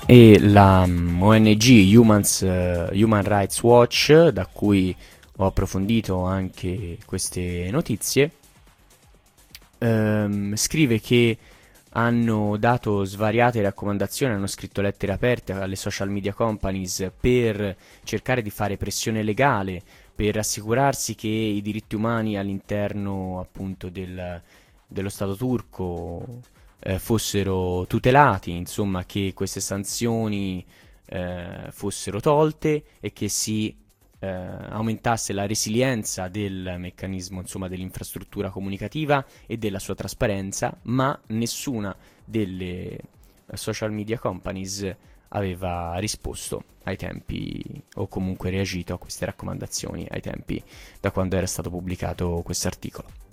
e la ONG Human Rights Watch, da cui ho approfondito anche queste notizie, scrive che hanno dato svariate raccomandazioni, hanno scritto lettere aperte alle social media companies per cercare di fare pressione legale, per assicurarsi che i diritti umani all'interno appunto dello Stato turco fossero tutelati, insomma che queste sanzioni fossero tolte e che si aumentasse la resilienza del meccanismo, insomma, dell'infrastruttura comunicativa e della sua trasparenza, ma nessuna delle social media companies aveva risposto ai tempi o comunque reagito a queste raccomandazioni ai tempi da quando era stato pubblicato questo articolo.